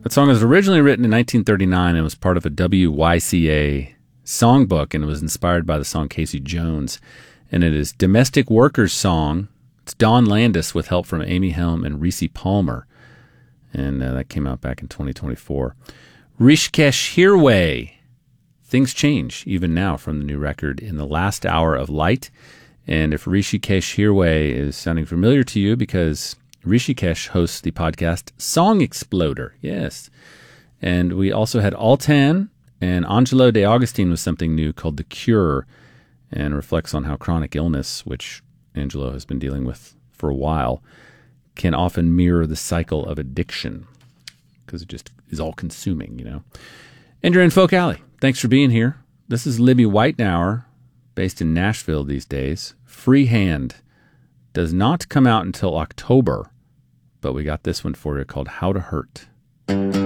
That song was originally written in 1939 and was part of a WYCA songbook, and it was inspired by the song Casey Jones. And it is Domestic Workers' Song. It's Dawn Landis with help from Amy Helm and Reese Palmer. And that came out back in 2024. Rishikesh Hirway. Things change even now from the new record In the Last Hour of Light. And if Rishikesh Hirway is sounding familiar to you because Rishikesh hosts the podcast Song Exploder. Yes. And we also had Altan and Angelo De Agostine with something new called The Cure, and reflects on how chronic illness, which Angelo has been dealing with for a while, can often mirror the cycle of addiction because it just is all consuming, you know. And you're in Folk Alley. Thanks for being here. This is Libby Whitenauer, based in Nashville these days. Freehand does not come out until October, but we got this one for you called How to Hurt.